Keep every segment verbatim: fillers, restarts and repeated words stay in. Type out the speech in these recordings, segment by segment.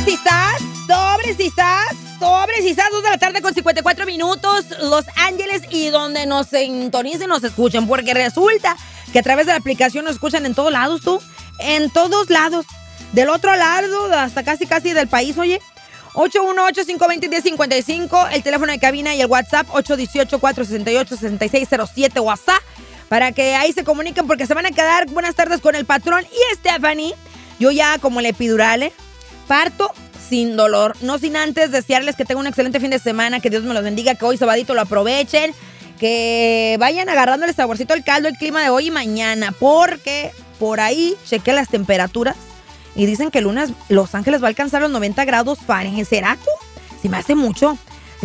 Sobres y estás, sobres y estás, sobres y estás, dos de la tarde con cincuenta y cuatro minutos, Los Ángeles, y donde nos sintonicen, nos escuchen, porque resulta que a través de la aplicación nos escuchan en todos lados, tú, en todos lados, del otro lado, hasta casi casi del país, oye. ocho uno ocho, cinco dos cero, uno cero cinco cinco, el teléfono de cabina y el WhatsApp ocho uno ocho, cuatro seis ocho, seis seis cero siete WhatsApp, para que ahí se comuniquen porque se van a quedar buenas tardes con el patrón y Stephanie. Yo ya como el epidurale, parto sin dolor, no sin antes desearles que tengan un excelente fin de semana, que Dios me los bendiga, que hoy sabadito lo aprovechen, que vayan agarrando el saborcito al caldo, el clima de hoy y mañana, porque por ahí chequé las temperaturas y dicen que el lunes Los Ángeles va a alcanzar los noventa grados Fahrenheit. ¿Será tú? Si me hace mucho,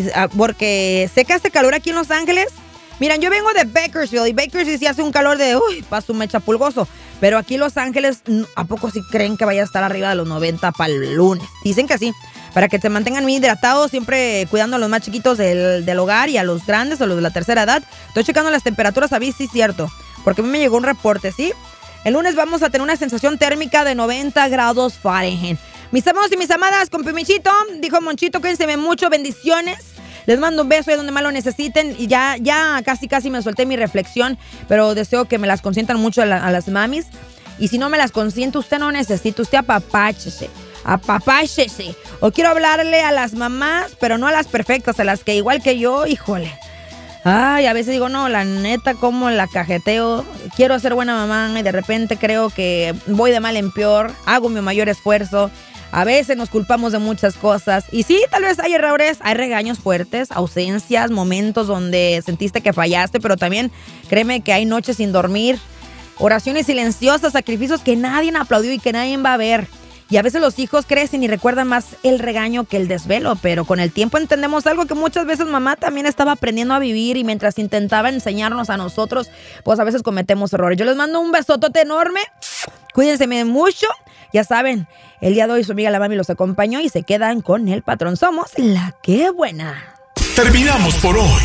porque sé que hace calor aquí en Los Ángeles. Miren, yo vengo de Bakersfield y Bakersfield sí hace un calor de, uy, pa' su mecha pulgoso. Pero aquí Los Ángeles, ¿a poco sí creen que vaya a estar arriba de los noventa para el lunes? Dicen que sí, para que te mantengan muy hidratados, siempre cuidando a los más chiquitos del, del hogar y a los grandes o los de la tercera edad. Estoy checando las temperaturas, a ver si es cierto, porque a mí me llegó un reporte, ¿sí? El lunes vamos a tener una sensación térmica de noventa grados Fahrenheit. Mis amados y mis amadas, con Pimichito, dijo Monchito, cuídense mucho, bendiciones. Les mando un beso ahí donde más lo necesiten. Y ya, ya casi casi me solté mi reflexión, pero deseo que me las consientan mucho a, la, a las mamis. Y si no me las consiente, usted no necesita, usted apapáchese, apapáchese. O quiero hablarle a las mamás, pero no a las perfectas, a las que igual que yo, híjole. Ay, a veces digo, no, la neta, como la cajeteo. Quiero ser buena mamá y de repente creo que voy de mal en peor. Hago mi mayor esfuerzo. A veces nos culpamos de muchas cosas. Y sí, tal vez hay errores, hay regaños fuertes, ausencias, momentos donde sentiste que fallaste, pero también créeme que hay noches sin dormir, oraciones silenciosas, sacrificios que nadie aplaudió y que nadie va a ver. Y a veces los hijos crecen y recuerdan más el regaño que el desvelo, pero con el tiempo entendemos algo que muchas veces mamá también estaba aprendiendo a vivir y mientras intentaba enseñarnos a nosotros, pues a veces cometemos errores. Yo les mando un besotote enorme, cuídense mucho, ya saben, el día de hoy su amiga la mami los acompañó y se quedan con el patrón. Somos la que buena. Terminamos por hoy.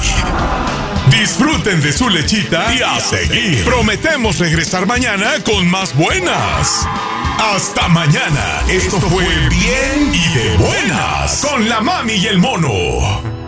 Disfruten de su lechita y a seguir. Prometemos regresar mañana con más buenas. Hasta mañana. Esto fue Bien y de Buenas con la mami y el mono.